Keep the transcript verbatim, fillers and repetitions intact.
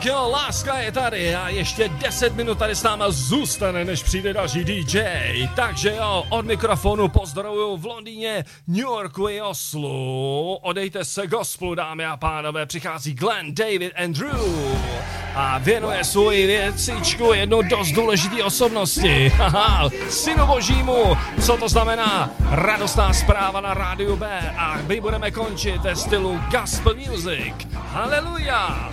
Tak jo, láska je tady a ještě deset minut tady s náma zůstane, než přijde další D J. Takže jo, od mikrofonu pozdravuju v Londýně, New Yorku i Oslu. Odejte se gospelu, dámy a pánové, přichází Glenn David Andrew a věnuje svůj věcičku jednu dost důležitý osobnosti. Haha, synu božímu, co to znamená? Radostná zpráva na rádiu B a my budeme končit ve stylu gospel music. Haleluja!